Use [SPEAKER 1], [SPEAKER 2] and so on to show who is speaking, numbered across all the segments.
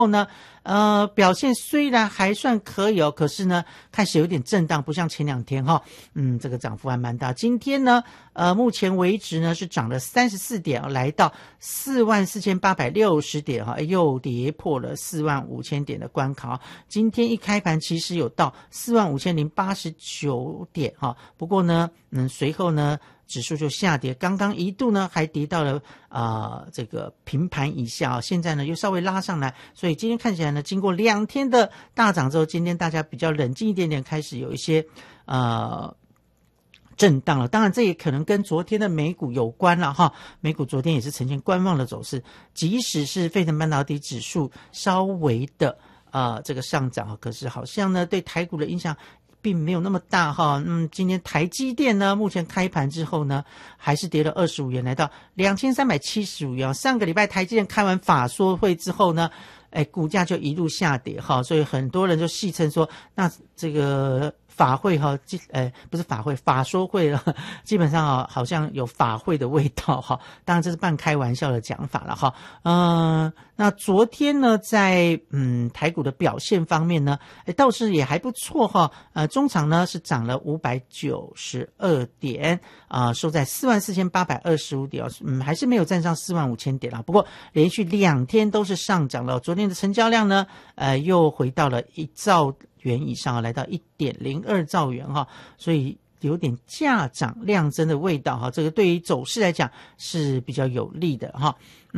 [SPEAKER 1] 呢，表现虽然还算可以哦，可是呢，开始有点震荡，不像前2天哈，这个涨幅还蛮大。今天呢，目前为止呢是涨了34点，来到44860点哈，又跌破了45000点的关卡。今天一开盘其实有到45089点哈，不过呢，随后呢，指数就下跌，刚刚一度呢还跌到了这个平盘以下现在呢又稍微拉上来，所以今天看起来呢，经过2天的大涨之后，今天大家比较冷静一点点，开始有一些震荡了。当然这也可能跟昨天的美股有关了哈，美股昨天也是呈现观望的走势，即使是费城半导体指数稍微的这个上涨，可是好像呢对台股的影响并没有那么大哈。今天台积电呢，目前开盘之后呢，还是跌了25元，来到2375元。上个礼拜台积电开完法说会之后呢，股价就一路下跌哈，所以很多人就戏称说，那这个法会哈，不是法会，法说会了，基本上好像有法会的味道哈。当然这是半开玩笑的讲法了哈。那昨天呢，在台股的表现方面呢，倒是也还不错哈。中场呢是涨了592点收在44825点还是没有站上45000点啦。不过连续2天都是上涨了。昨天的成交量呢，又回到了1兆元以上，来到 1.02 兆元哈，所以有点价涨量增的味道哈，这个对于走势来讲是比较有利的哈。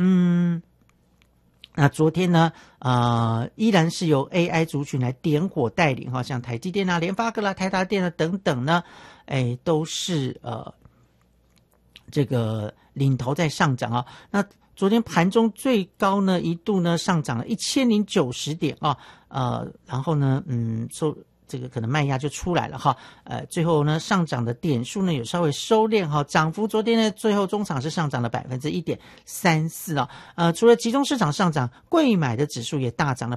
[SPEAKER 1] 那昨天呢，依然是由 AI 族群来点火带领哈，像台积电联发科台达电等等呢，都是这个领头在上涨啊。那昨天盘中最高呢，一度呢上涨了1090点然后呢，这个可能卖压就出来了哈，最后呢上涨的点数呢有稍微收敛哈，涨幅昨天呢最后中场是上涨了 1.34% 除了集中市场上涨，柜买的指数也大涨了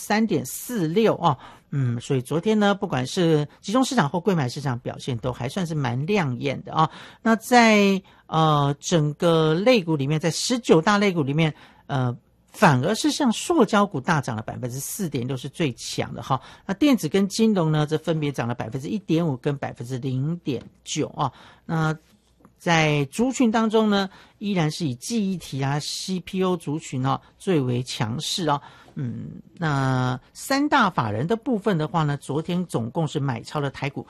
[SPEAKER 1] 3.46% 所以昨天呢不管是集中市场或柜买市场表现都还算是蛮亮眼的啊。那在整个类股里面，在19大类股里面反而是像塑胶股大涨了 4.6% 是最强的哈。那电子跟金融呢，则分别涨了 1.5% 跟 0.9% 那在族群当中呢，依然是以记忆体CPU 族群最为强势那3大法人的部分的话呢，昨天总共是买超了台股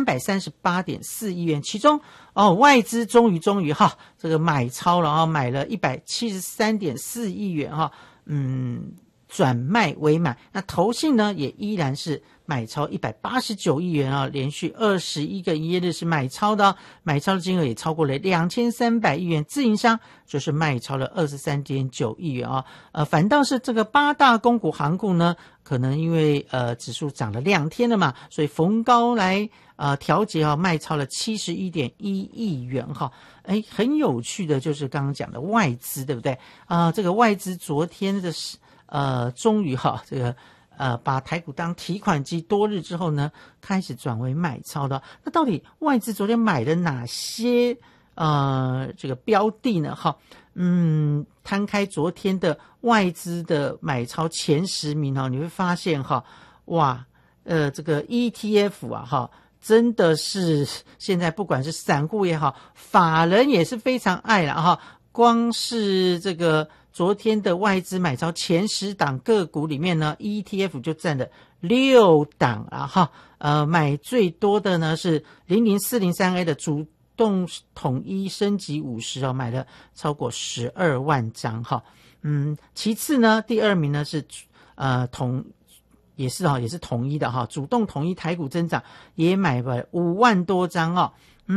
[SPEAKER 1] 338.4 亿元，其中外资终于这个买超了买了 173.4 亿元转卖为买。那投信呢也依然是买超189亿元连续21个营业日是买超的买超的金额也超过了2300亿元。自营商就是卖超了 23.9 亿元反倒是这个8大公股行股呢，可能因为指数涨了2天了嘛，所以逢高来调节卖超了 71.1 亿元很有趣的就是刚刚讲的外资，对不对这个外资昨天的终于这个把台股当提款机多日之后呢，开始转为买超的。那到底外资昨天买了哪些这个标的呢摊开昨天的外资的买超前10名你会发现哇这个 ETF 真的是现在不管是散户也好，法人也是非常爱了光是这个昨天的外资买超前10档个股里面呢 ETF 就占了6档买最多的呢是 00403A 的主动统一升级50买了超过12万张其次呢第2名呢是也是统一的主动统一台股增长也买了5万多张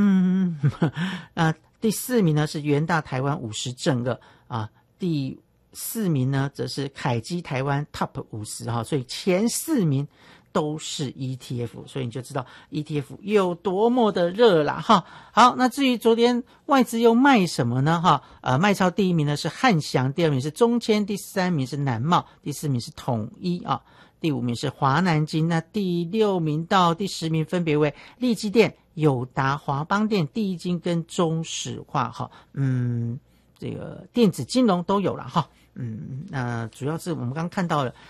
[SPEAKER 1] 第4名呢是元大台湾50正热第4名呢则是凯基台湾 Top 50所以前4名都是 ETF， 所以你就知道 ETF 有多么的热啦好，那至于昨天外资又卖什么呢卖超第1名呢是汉翔，第2名是中签，第3名是南茂，第4名是统一第5名是华南金，那第6名到第10名分别为力积电、友达、华邦电、第一金跟中石化这个电子金融都有了那主要是我们刚刚看到了